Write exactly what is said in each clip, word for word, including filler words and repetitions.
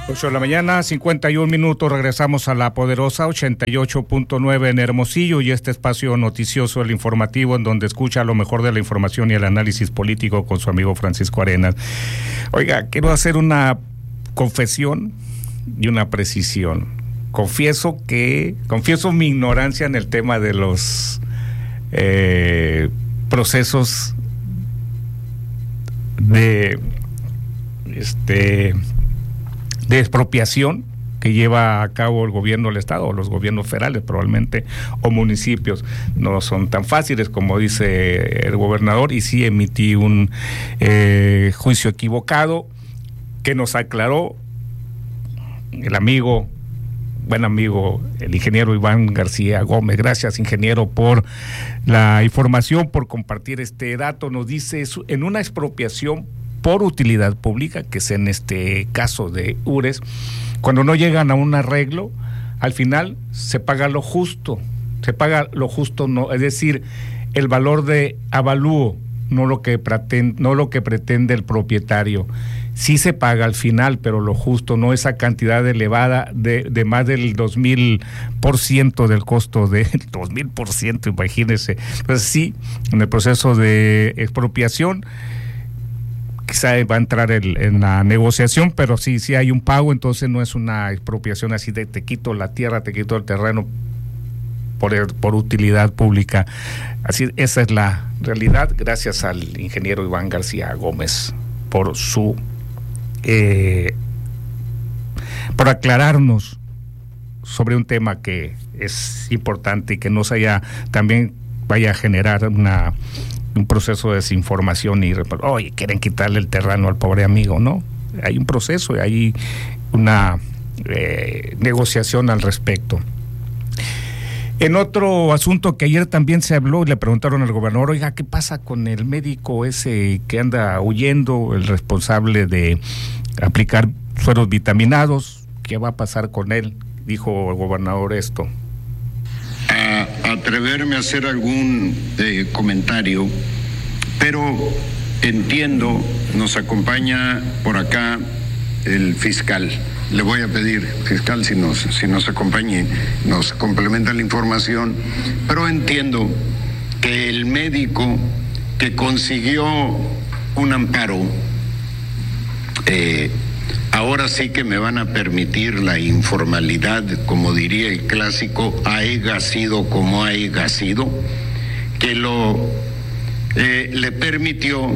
ocho de la mañana, cincuenta y un minutos, regresamos a la poderosa ochenta y ocho punto nueve en Hermosillo y este espacio noticioso, el informativo, en donde escucha lo mejor de la información y el análisis político con su amigo Francisco Arenas. Oiga, quiero hacer una confesión y una precisión. Confieso que, confieso mi ignorancia en el tema de los eh, procesos de este de expropiación que lleva a cabo el gobierno del estado o los gobiernos federales probablemente o municipios. No son tan fáciles como dice el gobernador, y sí emití un eh, juicio equivocado que nos aclaró el amigo, buen amigo, el ingeniero Iván García Gómez. Gracias, ingeniero, por la información, por compartir este dato. Nos dice, en una expropiación por utilidad pública, que es en este caso de Ures, cuando no llegan a un arreglo, al final se paga lo justo, se paga lo justo, no, es decir, el valor de avalúo, no lo que pretende, no lo que pretende el propietario. Sí se paga al final, pero lo justo, no esa cantidad elevada de, de más del dos mil por ciento del costo, de dos mil por ciento, imagínense. Entonces sí, en el proceso de expropiación quizá va a entrar el, en la negociación, pero sí, sí hay un pago, entonces no es una expropiación así de te quito la tierra, te quito el terreno por, por utilidad pública. Así, esa es la realidad. Gracias al ingeniero Iván García Gómez por su eh, por aclararnos sobre un tema que es importante y que no se haya, también vaya a generar una un proceso de desinformación y, oye, quieren quitarle el terreno al pobre amigo, ¿no? Hay un proceso, hay una eh, negociación al respecto. En otro asunto que ayer también se habló, le preguntaron al gobernador, oiga, ¿qué pasa con el médico ese que anda huyendo, el responsable de aplicar sueros vitaminados? ¿Qué va a pasar con él? Dijo el gobernador esto. A atreverme a hacer algún eh, comentario, pero entiendo, nos acompaña por acá el fiscal. Le voy a pedir, fiscal, si nos, si nos acompañe, nos complementa la información, pero entiendo que el médico que consiguió un amparo, eh, ahora sí que me van a permitir la informalidad, como diría el clásico, haiga sido como haiga sido, que lo eh, le permitió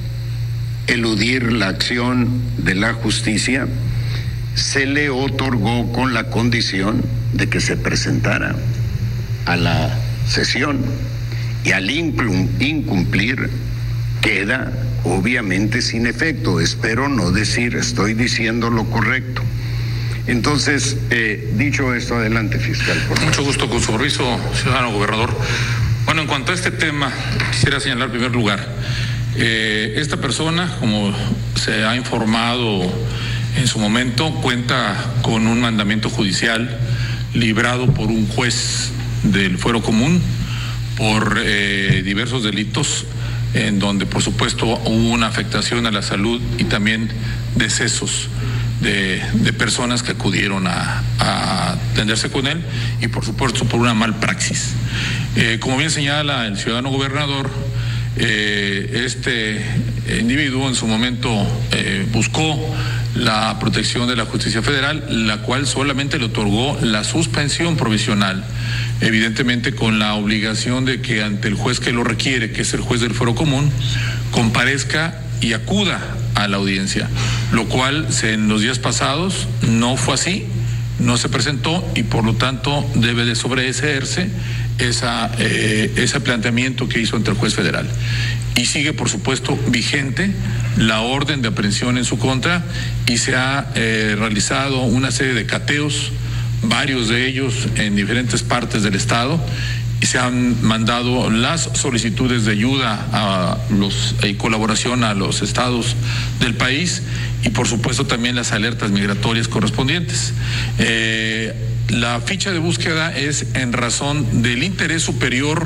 eludir la acción de la justicia, se le otorgó con la condición de que se presentara a la sesión, y al incumplir queda obviamente sin efecto. Espero no decir, estoy diciendo lo correcto. Entonces, eh, dicho esto, adelante, fiscal. Por favor. Mucho gusto, con su permiso, ciudadano gobernador. Bueno, en cuanto a este tema, quisiera señalar en primer lugar, eh, esta persona, como se ha informado en su momento, cuenta con un mandamiento judicial librado por un juez del Fuero Común por eh, diversos delitos, en donde por supuesto hubo una afectación a la salud y también decesos de, de personas que acudieron a, a atenderse con él, y por supuesto por una mal praxis. Eh, como bien señala el ciudadano gobernador, eh, este individuo en su momento eh, buscó la protección de la justicia federal, la cual solamente le otorgó la suspensión provisional, evidentemente con la obligación de que ante el juez que lo requiere, que es el juez del Fuero Común, comparezca y acuda a la audiencia, lo cual en los días pasados no fue así, no se presentó, y por lo tanto debe de sobreseerse esa, eh, ese planteamiento que hizo ante el juez federal. Y sigue, por supuesto, vigente la orden de aprehensión en su contra, y se ha eh, realizado una serie de cateos, varios de ellos en diferentes partes del estado, y se han mandado las solicitudes de ayuda a los y colaboración a los estados del país, y por supuesto también las alertas migratorias correspondientes. Eh, la ficha de búsqueda es en razón del interés superior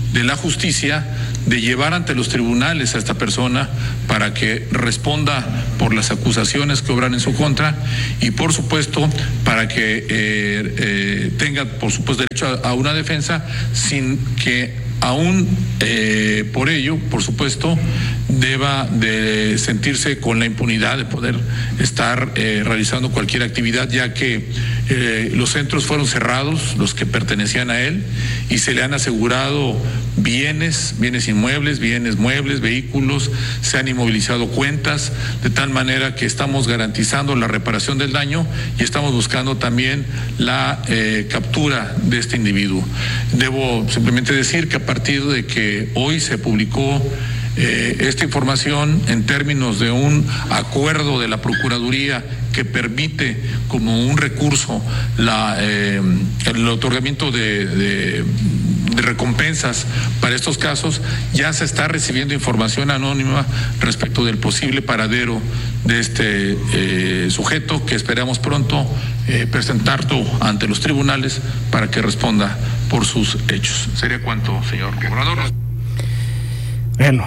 de la justicia de llevar ante los tribunales a esta persona para que responda por las acusaciones que obran en su contra y por supuesto para que eh, eh, tenga por supuesto derecho a, a una defensa sin que aún eh, por ello, por supuesto, deba de sentirse con la impunidad de poder estar eh, realizando cualquier actividad, ya que eh, los centros fueron cerrados, los que pertenecían a él, y se le han asegurado bienes, bienes inmuebles, bienes muebles, vehículos, se han inmovilizado cuentas, de tal manera que estamos garantizando la reparación del daño y estamos buscando también la eh, captura de este individuo. Debo simplemente decir que a partir de que hoy se publicó eh, esta información en términos de un acuerdo de la Procuraduría que permite como un recurso la, eh, el otorgamiento de, de de recompensas para estos casos, ya se está recibiendo información anónima respecto del posible paradero de este eh, sujeto, que esperamos pronto eh, presentarlo ante los tribunales para que responda por sus hechos. ¿Sería cuánto, señor gobernador? Bueno,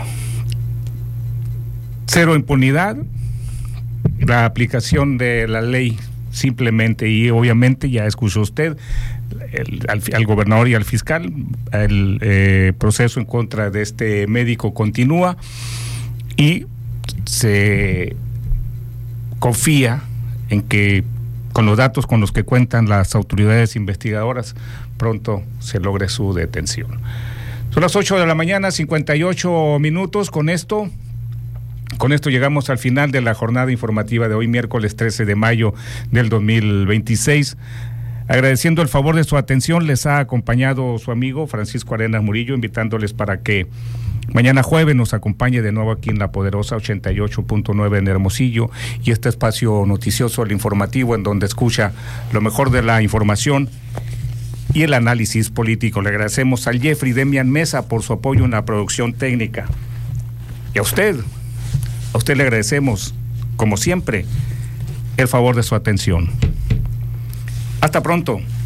cero impunidad, la aplicación de la ley simplemente, y obviamente ya escuchó usted el, al, al gobernador y al fiscal, el eh, proceso en contra de este médico continúa y se confía en que con los datos con los que cuentan las autoridades investigadoras pronto se logre su detención. Son las ocho de la mañana, cincuenta y ocho minutos. Con esto Con esto llegamos al final de la jornada informativa de hoy, miércoles trece de mayo del dos mil veintiséis. Agradeciendo el favor de su atención, les ha acompañado su amigo Francisco Arenas Murillo, invitándoles para que mañana jueves nos acompañe de nuevo aquí en La Poderosa ochenta y ocho punto nueve en Hermosillo, y este espacio noticioso, el informativo, en donde escucha lo mejor de la información y el análisis político. Le agradecemos al Jeffrey Demian Mesa por su apoyo en la producción técnica. Y a usted, a usted le agradecemos, como siempre, el favor de su atención. Hasta pronto.